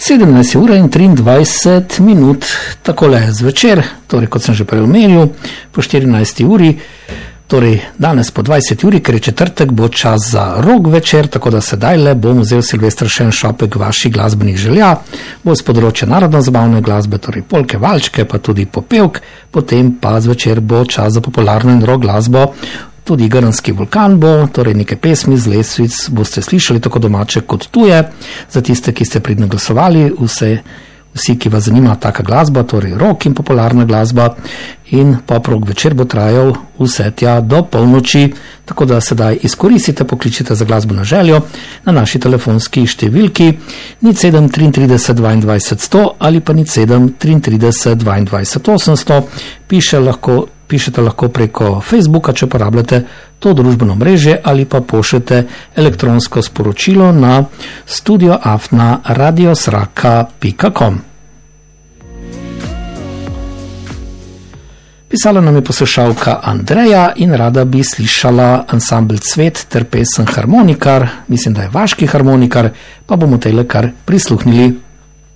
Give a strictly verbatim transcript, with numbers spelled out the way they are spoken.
sedemnajst ur in triindvajset minut, takole zvečer, torej kot sem že prej omenil, po štirinajsti uri, torej danes po dvajseti uri, ker je četrtek, bo čas za rock večer, tako da sedaj le bom vzel Silvester še en šopek vaših glasbenih želja, bo z področja narodno-zabavne glasbe, torej polke, valčke, pa tudi popevk, potem pa zvečer bo čas za popularno in rock glasbo. Tudi Grnski vulkan bo, torej neke pesmi z lestvic boste slišali tako domače kot tuje. Za tiste, ki ste pridno glasovali, vse, vsi, ki vas zanima taka glasba, torej rock in popularna glasba, in pop-rock večer bo trajal vse tja do polnoči, tako da sedaj izkoristite, pokličite za glasbo na željo na naši telefonski številki nič sedem triintrideset dvaindvajset sto ali pa nič sedem triintrideset dvaindvajset osemsto. Piše lahko Pišete lahko preko Facebooka, če uporabljate to družbeno mreže, ali pa pošljete elektronsko sporočilo na studio afna radiosraka pika com. Pisala nam je poslušalka Andreja in rada bi slišala ansambel Cvet ter pesem Harmonikar, mislim, da je vaški harmonikar, pa bomo tele kar prisluhnili.